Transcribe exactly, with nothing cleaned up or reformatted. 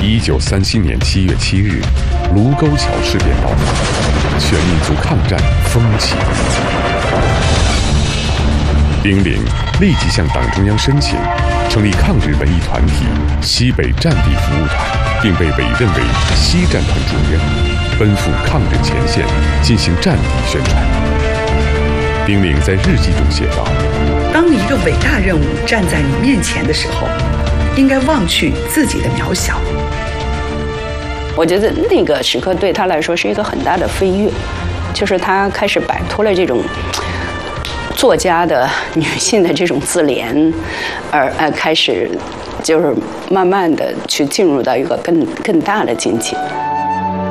一九三七年七月七日，卢沟桥事变爆发，全民族抗战风起云涌。丁玲立即向党中央申请，成立抗日文艺团体西北战地服务团，并被委任为西战团主任，奔赴抗日前线进行战地宣传。丁玲在日记中写道：“ 当一个伟大任务站在你面前的时候，应该忘去自己的渺小。” 我觉得那个时刻对他来说是一个很大的飞跃，就是他开始摆脱了这种作家的女性的这种自怜，而呃开始就是慢慢的去进入到一个更更大的境界。